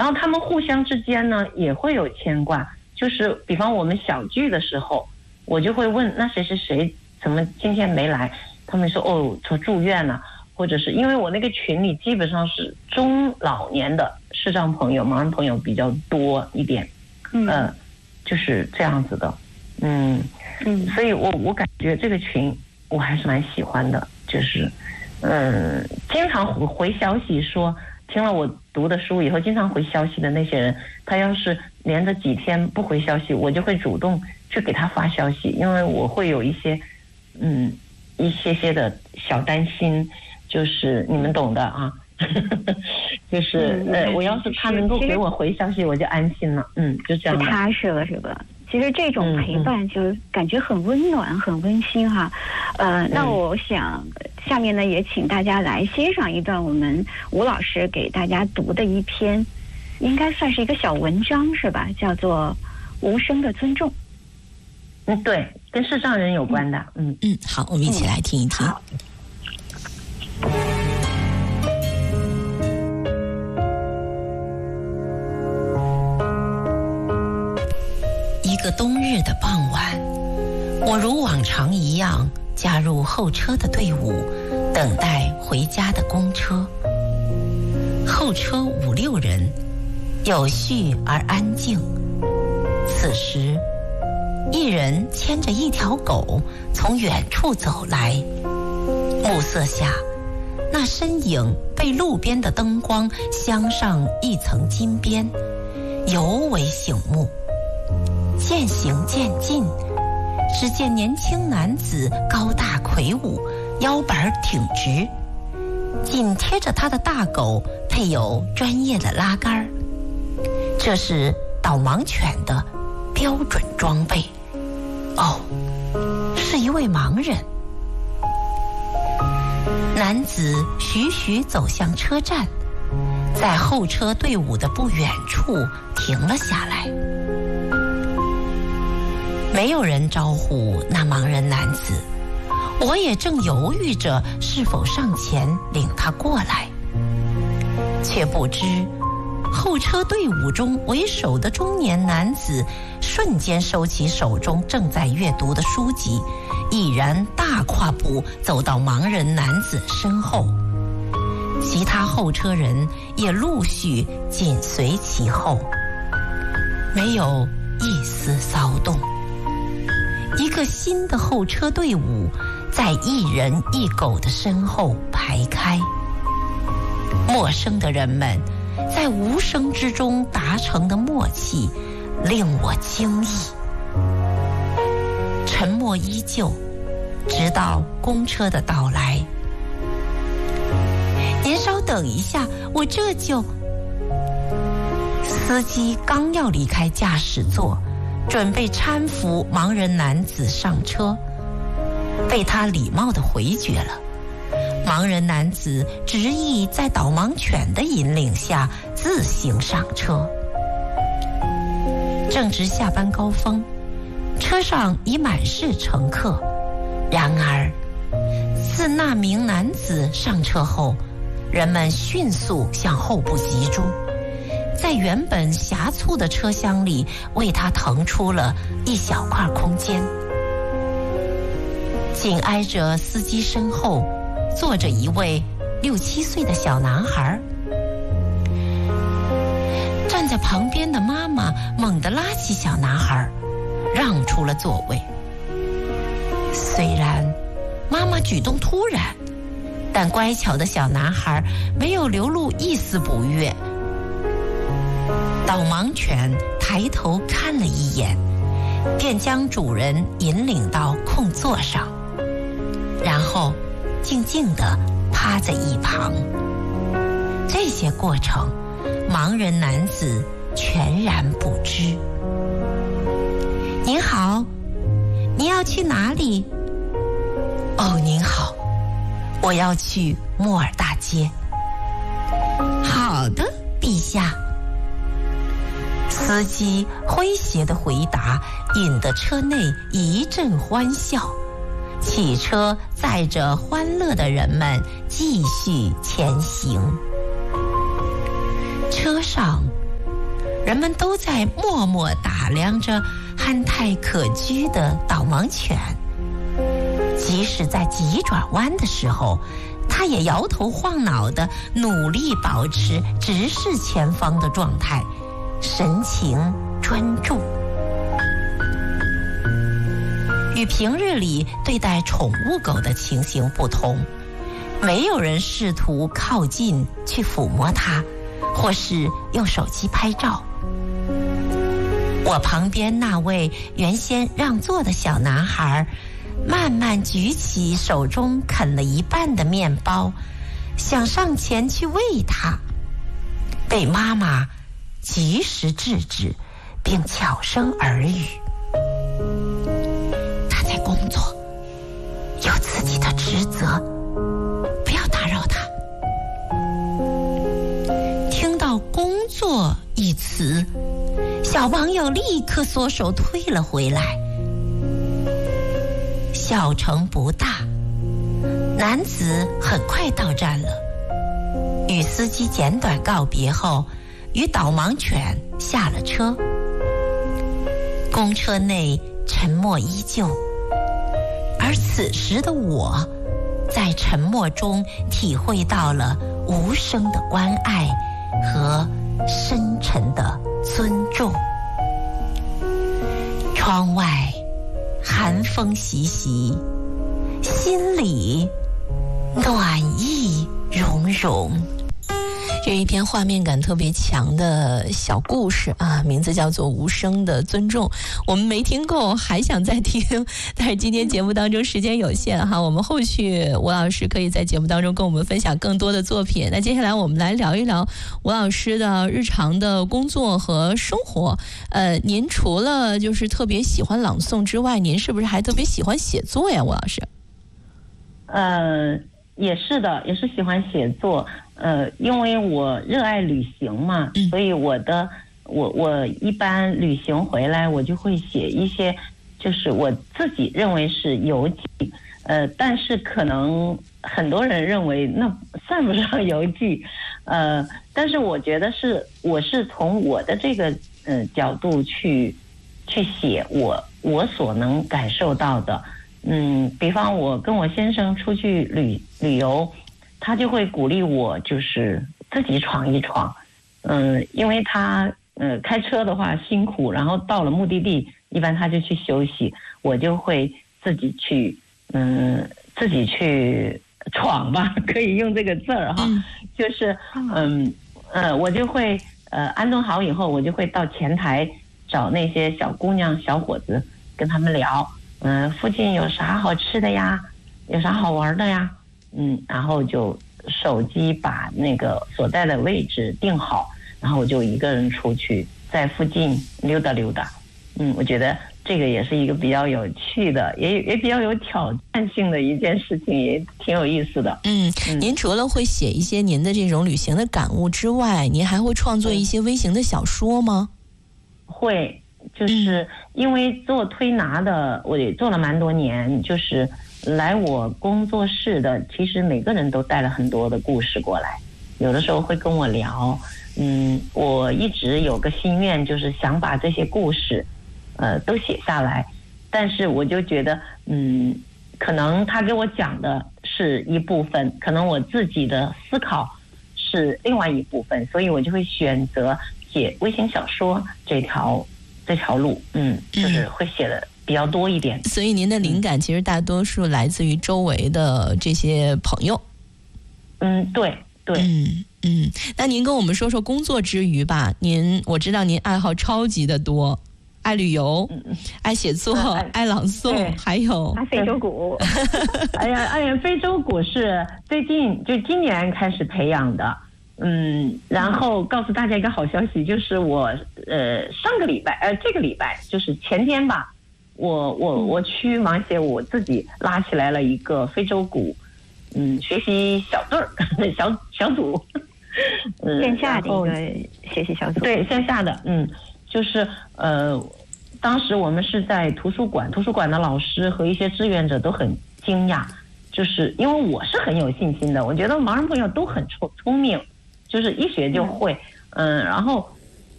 后他们互相之间呢也会有牵挂，就是比方我们小聚的时候，我就会问那谁谁谁怎么今天没来，他们说哦他住院了，或者是因为我那个群里基本上是中老年的视障朋友、盲人朋友比较多一点，就是这样子的，所以我感觉这个群我还是蛮喜欢的，就是经常回消息说听了我读的书以后经常回消息的那些人，他要是连着几天不回消息，我就会主动去给他发消息，因为我会有一些的小担心，就是你们懂的啊。就是我要是他能够给我回消息我就安心了，就这样的， 踏实了是吧？其实这种陪伴就感觉很温暖，很温馨哈。那我想下面呢也请大家来欣赏一段我们吴老师给大家读的一篇，应该算是一个小文章是吧？叫做《无声的尊重》。 对，跟视障人有关的。 好，我们一起来听一听。一个冬日的傍晚，我如往常一样加入候车的队伍，等待回家的公车。候车5、6人，有序而安静。此时，一人牵着一条狗从远处走来，暮色下，那身影被路边的灯光镶上一层金边，尤为醒目。渐行渐近，只见年轻男子高大魁梧，腰板挺直，紧贴着他的大狗配有专业的拉杆，这是导盲犬的标准装备。是一位盲人。男子徐徐走向车站，在候车队伍的不远处停了下来。没有人招呼那盲人男子，我也正犹豫着是否上前领他过来，却不知候车队伍中为首的中年男子瞬间收起手中正在阅读的书籍，毅然大跨步走到盲人男子身后，其他候车人也陆续紧随其后，没有一丝骚动。一个新的候车队伍在一人一狗的身后排开，陌生的人们在无声之中达成的默契令我惊异。沉默依旧，直到公车的到来。您稍等一下，我这就……司机刚要离开驾驶座，准备搀扶盲人男子上车，被他礼貌地回绝了。盲人男子执意在导盲犬的引领下自行上车。正值下班高峰，车上已满是乘客。然而，自那名男子上车后，人们迅速向后部集中，在原本狭促的车厢里为他腾出了一小块空间。紧挨着司机身后坐着一位6、7岁的小男孩，站在旁边的妈妈猛地拉起小男孩，让出了座位。虽然妈妈举动突然，但乖巧的小男孩没有流露一丝不悦。导盲犬抬头看了一眼，便将主人引领到空座上，然后静静地趴在一旁。这些过程，盲人男子全然不知。您好，您要去哪里？哦，您好，我要去莫尔大街。好的，陛下。司机诙谐的回答引得车内一阵欢笑，汽车载着欢乐的人们继续前行。车上人们都在默默打量着憨态可掬的导盲犬。即使在急转弯的时候，它也摇头晃脑地努力保持直视前方的状态，神情专注。与平日里对待宠物狗的情形不同，没有人试图靠近去抚摸它，或是用手机拍照。我旁边那位原先让座的小男孩慢慢举起手中啃了一半的面包，想上前去喂它，被妈妈及时制止，并悄声耳语：他在工作，有自己的职责，不要打扰他。听到工作一词，小朋友立刻缩手退了回来。小城不大，男子很快到站了，与司机简短告别后，与导盲犬下了车。公车内沉默依旧，而此时的我在沉默中体会到了无声的关爱和深沉的尊重。窗外寒风习习，心里暖意融融。这一篇画面感特别强的小故事啊，名字叫做《无声的尊重》。我们没听够，还想再听，但是今天节目当中时间有限哈，我们后续吴老师可以在节目当中跟我们分享更多的作品。那接下来我们来聊一聊吴老师的日常的工作和生活。您除了就是特别喜欢朗诵之外，您是不是还特别喜欢写作呀，吴老师？ 也是的，也是喜欢写作。因为我热爱旅行嘛，所以我一般旅行回来，我就会写一些，就是我自己认为是游记。但是可能很多人认为那算不上游记。但是我觉得我是从我的这个角度去写我所能感受到的。比方我跟我先生出去旅游，他就会鼓励我就是自己闯一闯。因为他开车的话辛苦，然后到了目的地一般他就去休息，我就会自己去闯吧，可以用这个字儿哈。就是我就会安顿好以后，我就会到前台找那些小姑娘小伙子跟他们聊，附近有啥好吃的呀，有啥好玩的呀。然后就手机把那个所在的位置定好，然后我就一个人出去在附近溜达溜达。我觉得这个也是一个比较有趣的，也比较有挑战性的一件事情，也挺有意思的。 您除了会写一些您的这种旅行的感悟之外，您还会创作一些微型的小说吗？ 会，就是因为做推拿的，我也做了蛮多年，就是来我工作室的，其实每个人都带了很多的故事过来，有的时候会跟我聊。我一直有个心愿，就是想把这些故事都写下来，但是我就觉得可能他给我讲的是一部分，可能我自己的思考是另外一部分，所以我就会选择写微型小说这条路。就是会写的比较多一点。 所以您的灵感其实大多数来自于周围的这些朋友。 对。 那您跟我们说说工作之余吧，我知道您爱好超级的多，爱旅游，爱写作，爱朗诵，还有非洲鼓。 哎呀，非洲鼓是最近就今年开始培养的。然后告诉大家一个好消息，就是我上个礼拜这个礼拜就是前天吧，我去忙写，我自己拉起来了一个非洲鼓学习小队儿小组。 线下的一个学习小组。 对，线下的。就是当时我们是在图书馆的老师和一些志愿者都很惊讶，就是因为我是很有信心的，我觉得盲人朋友都很聪明，就是一学就会。然后